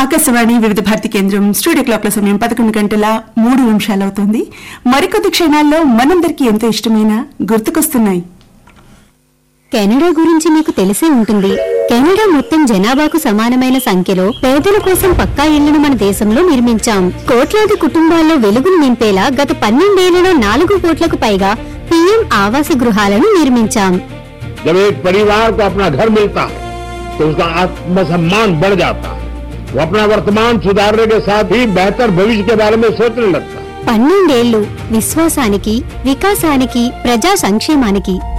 ఆకాశవాణి వివిధ భారతి కేంద్రం స్టూడియో క్లాక్ల సమయం 11:03 అవుతుంది. మరికొద్ది క్షణాల్లో మనందరికీ ఎంతో ఇష్టమైన గుర్తుకొస్తున్నాయి. కెనడా గురించి మీకు తెలిసే ఉంటుంది. కెనడా మొత్తం జనాభాకు సమానమైన సంఖ్యలో పేదల కోసం పక్కా ఇళ్లను మన దేశంలో నిర్మించాం. కోట్లాది కుటుంబాల్లో వెలుగును నింపేలా గత 12 ఏళ్లలో 4 కోట్లకు పైగా పీఎం ఆవాస గృహాలను నిర్మించాం. जब एक परिवार को अपना घर मिलता तो उसका आत्मसम्मान बढ़ जाता, वो अपना वर्तमान सुधारने के साथ ही बेहतर भविष्य के बारे में सोचने लगता. 12 ఏళ్లు విశ్వాసానికి, వికాసానికి, ప్రజా సంక్షేమానికి.